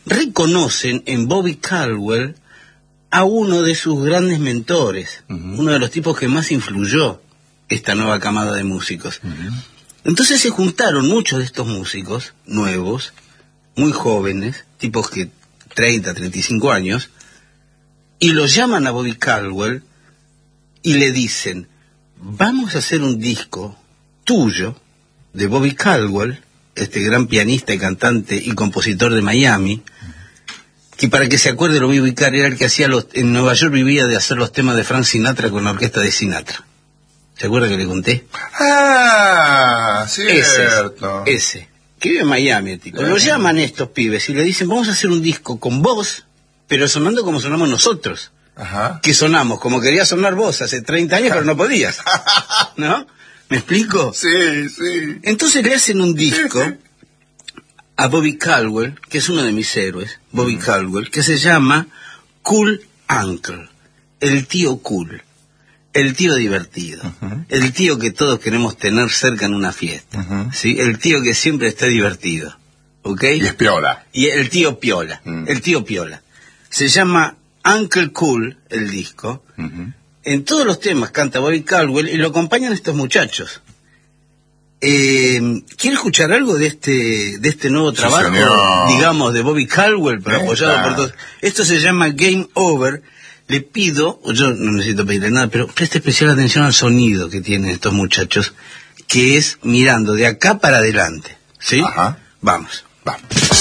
reconocen en Bobby Caldwell a uno de sus grandes mentores, uno de los tipos que más influyó esta nueva camada de músicos. Entonces se juntaron muchos de estos músicos nuevos, muy jóvenes, tipos que 30, 35 años, y los llaman a Bobby Caldwell y le dicen, vamos a hacer un disco tuyo, de Bobby Caldwell, este gran pianista y cantante y compositor de Miami, que para que se acuerde lo voy a ubicar, era el que hacía en Nueva York vivía de hacer los temas de Frank Sinatra con la orquesta de Sinatra. ¿Se acuerda que le conté? Ah, cierto. Ese, que vive en Miami, tipo. Lo llaman estos pibes y le dicen, vamos a hacer un disco con vos, pero sonando como sonamos nosotros. Ajá. Que sonamos como querías sonar vos hace 30 años, pero no podías. ¿No? ¿Me explico? Sí, sí. Entonces le hacen un disco a Bobby Caldwell, que es uno de mis héroes, Bobby Caldwell, que se llama Cool Uncle, el tío cool, el tío divertido, el tío que todos queremos tener cerca en una fiesta, ¿sí? El tío que siempre está divertido, ¿ok? Y es piola. Y el tío piola, el tío piola. Se llama Uncle Cool, el disco. En todos los temas canta Bobby Caldwell y lo acompañan estos muchachos. ¿Quiere escuchar algo de este nuevo trabajo, digamos, de Bobby Caldwell, pero apoyado por todos? Esto se llama Game Over. Le pido, yo no necesito pedirle nada, pero preste especial atención al sonido que tienen estos muchachos, que es mirando de acá para adelante, ¿sí? Ajá. Vamos. Va.